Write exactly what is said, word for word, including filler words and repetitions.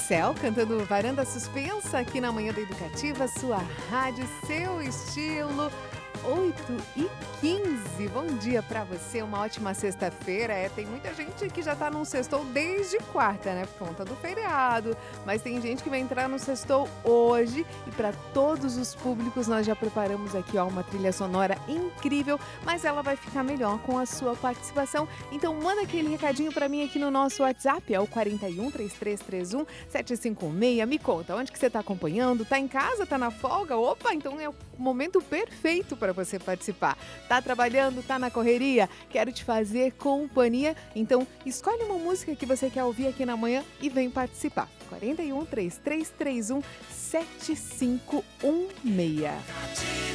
Céu cantando Varanda Suspensa aqui na Manhã da Educativa, sua rádio, seu estilo. oito e quinze, bom dia pra você, uma ótima sexta-feira. É, tem muita gente que já tá num sextou desde quarta, né, por conta do feriado, mas tem gente que vai entrar no sextou hoje e para todos os públicos nós já preparamos aqui, ó, uma trilha sonora incrível, mas ela vai ficar melhor com a sua participação. Então manda aquele recadinho pra mim aqui no nosso WhatsApp, é o quarenta e um, três três três um, sete cinco seis. Me conta, onde que você tá acompanhando? Tá em casa? Tá na folga? Opa, então é o momento perfeito para você participar. Tá trabalhando? Tá na correria? Quero te fazer companhia. Então, escolhe uma música que você quer ouvir aqui na manhã e vem participar. quarenta e um, três três três um, sete cinco um seis.